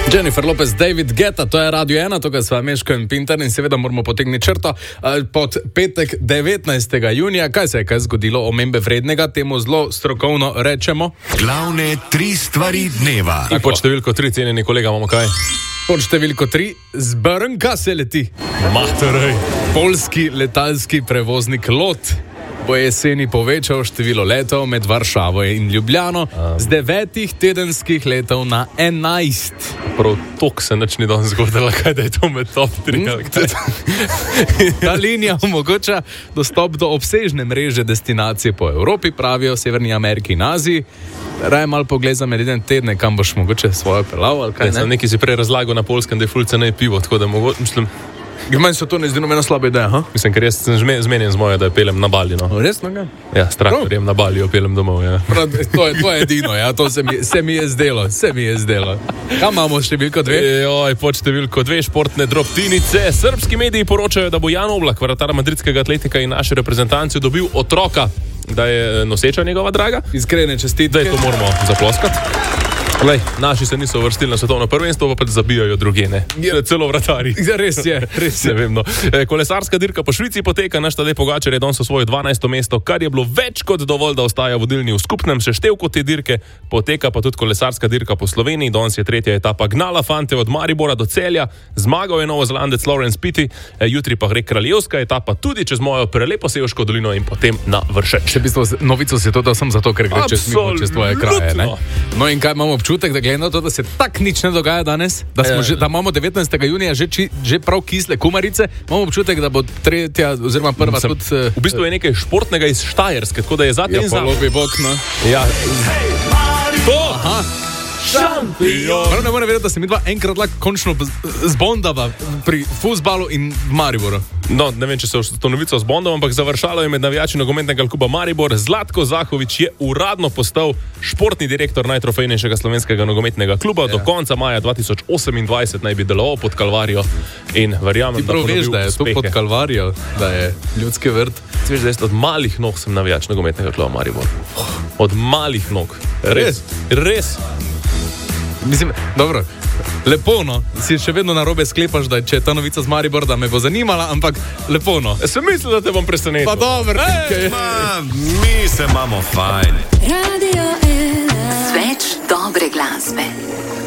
Jennifer Lopez, David Guetta, to je Radio 1, tukaj sva Meško in Pintar in seveda moramo potegniti črto pod petek 19. junija. Kaj se je kaj zgodilo omembe vrednega, temu zelo strokovno rečemo? Glavne 3 stvari dneva. In pod številko 3, cenjeni kolega, imamo kaj? Pod številko 3, z Brnka se leti. Materej. Poljski letalski prevoznik LOT bo jeseni povečal število letov med Varšavo in Ljubljano z 9 tedenskih letov na 11. Prav tok se nič ni danes zgodilo, kaj da je to med top 3. Ta linija omogoča dostop do obsežne mreže destinacije po Evropi, pravijo Severni Ameriki in Aziji. Raje malo pogled za med 1 teden, kam boš mogoče svojo pelal ali kaj ne? Nekaj si prej razlagal na Poljskem, da je ful ceneje pivo, tako da mogoče, mislim... Meni se to ne zdi nobena slaba ideja, ha? Mislim, ker jaz sem zmenjen z mojo, da jo pelem na Bali, no. Resno ga? Ja, s traktorjem na Bali jo pelem domov, ja. Prav, to je edino, ja, to se mi je zdelo. Kam imamo številko 2? Joj, pod številko 2, športne drobtinice. Srbski mediji poročajo, da bo Jan Oblak, vratar madridskega Atletika in naše reprezentanci, dobil otroka, da je noseča njegova draga. Iskrene čestitke. Zdaj to moramo zaploskati. Lej, naši se niso uvrstili na svetovno prvenstvo, pa pač zabijajo druge, ne? Celo vratari. Ja, res je. Ne vem, no. Kolesarska dirka po Švici poteka, naš Tadej Pogačar je danes osvojil 12. mesto, kar je bilo več kot dovolj, da ostaja vodilni v skupnem seštevku te dirke. Poteka pa tudi kolesarska dirka po Sloveniji, danes je 3. etapa gnala fante od Maribora do Celja, zmagal je novozelandec Lawrence Pitty, jutri pa gre kraljevska etapa tudi čez mojo prelepo Sevško dolino in potem na Vršač. Še v bistvu novico si to dal sem zato, ker gre čez tvoje kraje, ne? No in kaj imamo občutek, da glede na to, da se tak nič ne dogaja danes, da imamo 19. junija že prav kisle kumarice, imamo občutek, da bo 3. oziroma 1. tudi... V bistvu je nekaj športnega iz Štajerske, tako da je zate in za... Ja, polobi bok, no. Ja. To! Aha. Šampion! Prav ne moram vedeti, da se mi dva enkrat lahko končno zbondava pri fuzbalu in Mariboru. No, ne vem, če se to novico zbondava, ampak završalo je med navijači nogometnega kluba Maribor. Zlatko Zahovič je uradno postal športni direktor najtrofejnejšega slovenskega nogometnega kluba. Do konca maja 2028 naj bi deloval pod Kalvarijo in verjamem, da bo dobil uspehe. Da je to pod Kalvarijo, da je ljudski vrt. Veš, da od malih nog sem navijač nogometnega kluba Maribor. Od malih nog. Res. Mislim, dobro, lepo, no. Si še vedno narobe sklepaš, da če je ta novica z Maribor, da me bo zanimala, ampak lepo, no. Sem mislil, da te bom presenetil. Pa dobro. Mi se imamo fajn. Radio 1. Več dobre glasbe.